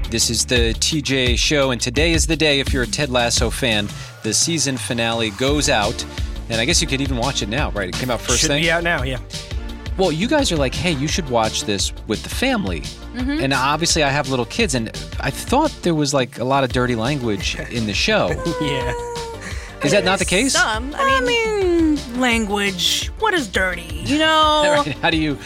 This is the TJ Show, and today is the day if you're a Ted Lasso fan. The season finale goes out, and I guess you could even watch it now, right? It came out first thing? Should be out now, yeah. Well, you guys are like, hey, you should watch this with the family. Mm-hmm. And obviously I have little kids, and I thought there was like a lot of dirty language in the show. Yeah. Is that not the case? Some. I mean, language. What is dirty? You know? Right. How do you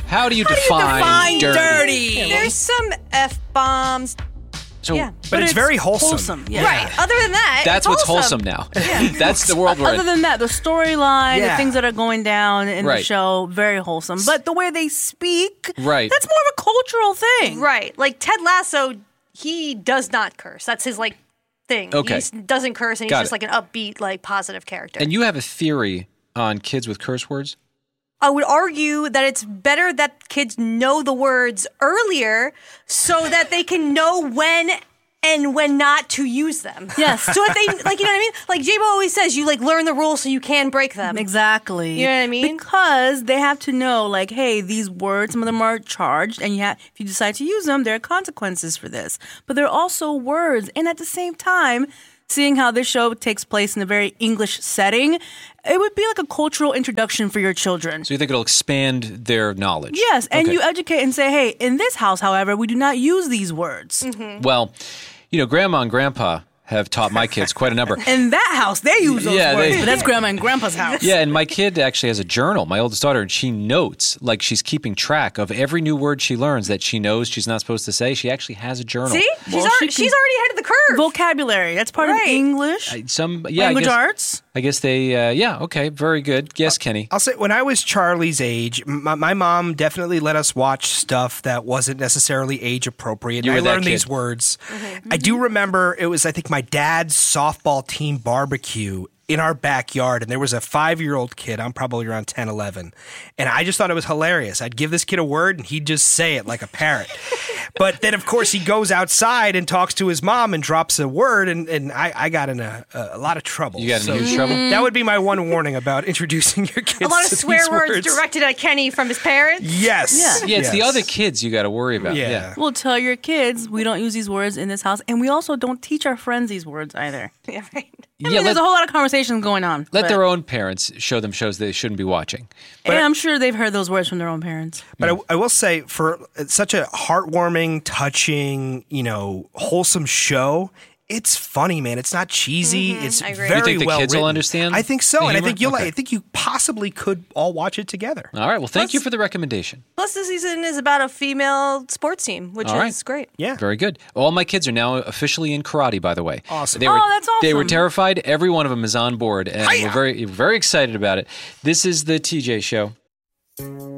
define dirty? There's some F-bombs. So, yeah. But it's very wholesome. Yeah. Right. Other than that, that's it's what's wholesome now. Yeah. That's the world we're in. Other than that, the storyline, Yeah. the things that are going down in Right. the show, very wholesome. But the way they speak, Right. that's more of a cultural thing. Right. Like Ted Lasso, he does not curse. That's his like thing. Okay. He doesn't curse, and he's Got just it. like an upbeat, like positive character. And you have a theory on kids with curse words? I would argue that it's better that kids know the words earlier so that they can know when and when not to use them. Yes. So if they, like, you know what I mean? Like J-Bo always says, you like learn the rules so you can break them. Exactly. You know what I mean? Because they have to know, like, hey, these words, some of them are charged, and if you decide to use them, there are consequences for this. But there are also words, and at the same time, seeing how this show takes place in a very English setting, it would be like a cultural introduction for your children. So you think it'll expand their knowledge? Yes, and Okay. you educate and say, hey, in this house, however, we do not use these words. Well, Grandma and Grandpa have taught my kids quite a number. In that house, they use those Yeah, words, they- but that's Grandma and Grandpa's house. Yeah, and my kid actually has a journal, my oldest daughter, and she notes, like she's keeping track of every new word she learns that she knows she's not supposed to say. She actually has a journal. See? Well, She's already ahead of the curve. Vocabulary, that's part of Right. English. Language arts. I guess they, okay, very good. Yes, Kenny. I'll say, when I was Charlie's age, my mom definitely let us watch stuff that wasn't necessarily age appropriate. You And were I that learned kid. these words. I do remember it was, I think, my dad's softball team barbecue in our backyard, and there was a 5-year-old kid. I'm probably around 10, 11. And I just thought it was hilarious. I'd give this kid a word, and he'd just say it like a parrot. But then, of course, he goes outside and talks to his mom and drops a word, and I got in a lot of trouble. You got in huge trouble? That would be my one warning about introducing your kids a lot of to swear these words directed at Kenny from his parents. Yes. Yeah. Yeah, it's the Yes. other kids you got to worry about. Yeah. We'll tell your kids we don't use these words in this house, and we also don't teach our friends these words either. Yeah, right. I mean, there's a whole lot of conversations going on. Let but- their own parents show them shows they shouldn't be watching. and I'm sure they've heard those words from their own parents. But I will say, for such a heartwarming, touching, wholesome show, it's funny, man. It's not cheesy. It's I agree. very You think the well kids will written. understand I think so, the and I humor? think you'll. Okay. I think you possibly could all watch it together. All right, well, thank you for the recommendation. Plus, this season is about a female sports team, which All right. is great. Yeah. Very good. All my kids are now officially in karate, by the way. Awesome. They were, Oh, that's They were awesome. terrified. Every one of them is on board, and Hi-ya! we're very, very excited about it. This is the TJ Show.